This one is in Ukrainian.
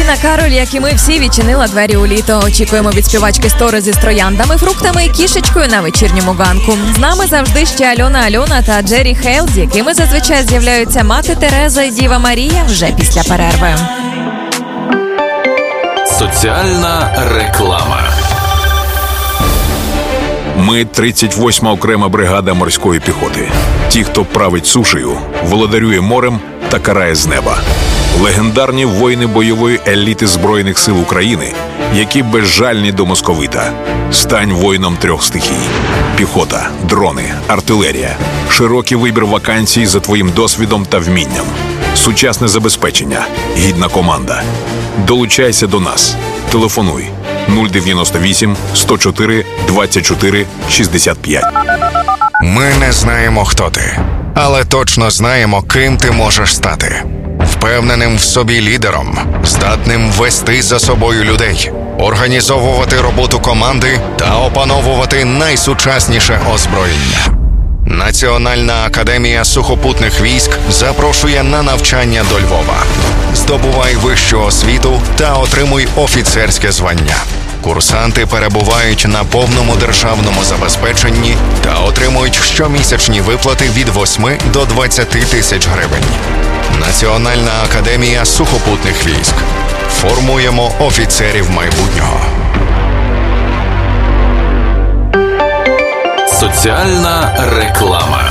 Інна Кароль, як і ми всі, відчинила двері у літо. Очікуємо від співачки стори зі трояндами, фруктами і кішечкою на вечірньому ганку. З нами завжди ще Альона та Джері Хейл, з якими зазвичай з'являються мати Тереза і Діва Марія вже після перерви. Соціальна реклама. Ми 38-ма окрема бригада морської піхоти. Ті, хто править сушею, володарює морем та карає з неба. Легендарні воїни бойової еліти Збройних сил України, які безжальні до московита. Стань воїном 3 стихій. Піхота, дрони, артилерія. Широкий вибір вакансій за твоїм досвідом та вмінням. Сучасне забезпечення. Гідна команда. Долучайся до нас. Телефонуй 098 104 24 65. Ми не знаємо, хто ти, але точно знаємо, ким ти можеш стати. Впевненим в собі лідером, здатним вести за собою людей, організовувати роботу команди та опановувати найсучасніше озброєння. Національна академія сухопутних військ запрошує на навчання до Львова. Здобувай вищу освіту та отримуй офіцерське звання. Курсанти перебувають на повному державному забезпеченні та отримують щомісячні виплати від 8 до 20 тисяч гривень. Національна академія сухопутних військ. Формуємо офіцерів майбутнього. Соціальна реклама.